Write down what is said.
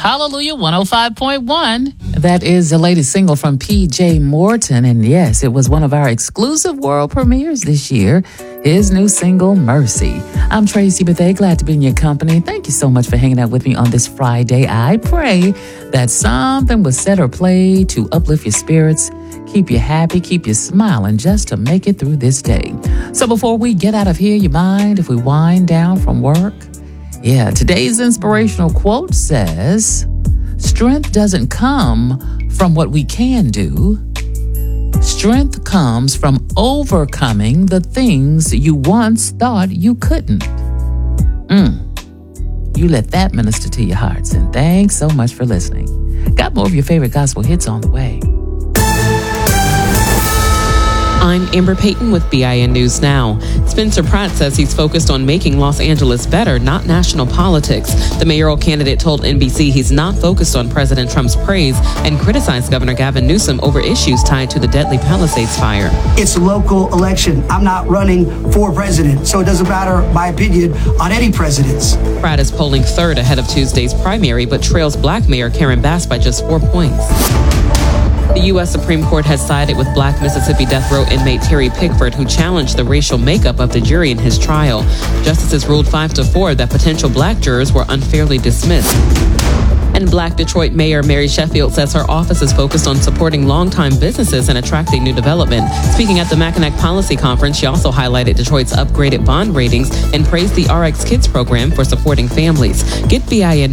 Hallelujah 105.1. That is the latest single from P.J. Morton. And yes, it was one of our exclusive world premieres this year. His new single, Mercy. I'm Tracy Bethea, glad to be in your company. Thank you so much for hanging out with me on this Friday. I pray that something was said or played to uplift your spirits, keep you happy, keep you smiling just to make it through this day. So before we get out of here, you mind if we wind down from work? Yeah, today's inspirational quote says, strength doesn't come from what we can do. Strength comes from overcoming the things you once thought you couldn't. You let that minister to your hearts. And thanks so much for listening. Got more of your favorite gospel hits on the way. I'm Amber Payton with BIN News Now. Spencer Pratt says he's focused on making Los Angeles better, not national politics. The mayoral candidate told NBC he's not focused on President Trump's praise and criticized Governor Gavin Newsom over issues tied to the deadly Palisades fire. It's a local election. I'm not running for president, so it doesn't matter my opinion on any presidents. Pratt is polling third ahead of Tuesday's primary, but trails Black Mayor Karen Bass by just 4 points. The U.S. Supreme Court has sided with Black Mississippi death row inmate Terry Pickford, who challenged the racial makeup of the jury in his trial. Justices ruled 5-4 that potential Black jurors were unfairly dismissed. And Black Detroit Mayor Mary Sheffield says her office is focused on supporting longtime businesses and attracting new development. Speaking at the Mackinac Policy Conference, she also highlighted Detroit's upgraded bond ratings and praised the RX Kids program for supporting families. Get BIN